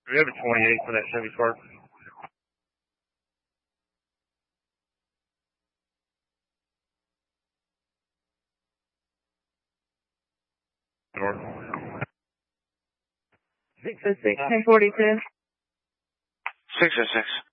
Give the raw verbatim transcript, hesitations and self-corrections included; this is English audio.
Do we have a twenty-eight for that Chevy Spark? North. six oh six, ten forty-two. six oh six.